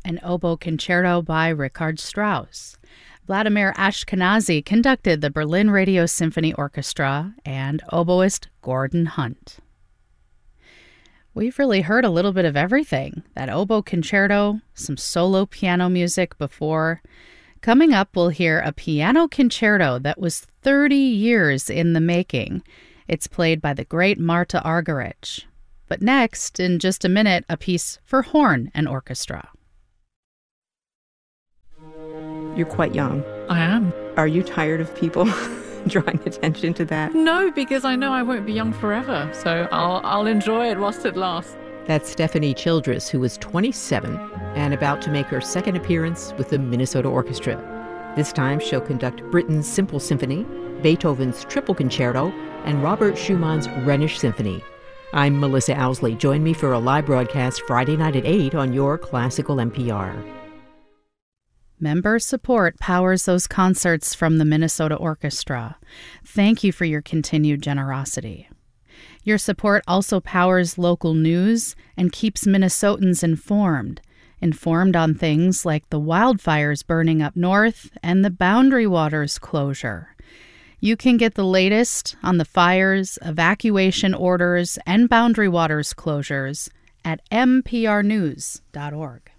an oboe concerto by Richard Strauss. Vladimir Ashkenazy conducted the Berlin Radio Symphony Orchestra and oboist Gordon Hunt. We've really heard a little bit of everything. That oboe concerto, some solo piano music before. Coming up, we'll hear a piano concerto that was 30 years in the making. It's played by the great Marta Argerich. But next, in just a minute, a piece for horn and orchestra. You're quite young. I am. Are you tired of people drawing attention to that? No, because I know I won't be young forever, so I'll enjoy it whilst it lasts. That's Stephanie Childress, who is 27 and about to make her second appearance with the Minnesota Orchestra. This time she'll conduct Britten's Simple Symphony, Beethoven's Triple Concerto, and Robert Schumann's Rhenish Symphony. I'm Melissa Owsley. Join me for a live broadcast Friday night at 8 on your Classical NPR. Member support powers those concerts from the Minnesota Orchestra. Thank you for your continued generosity. Your support also powers local news and keeps Minnesotans informed on things like the wildfires burning up north and the Boundary Waters closure. You can get the latest on the fires, evacuation orders, and Boundary Waters closures at mprnews.org.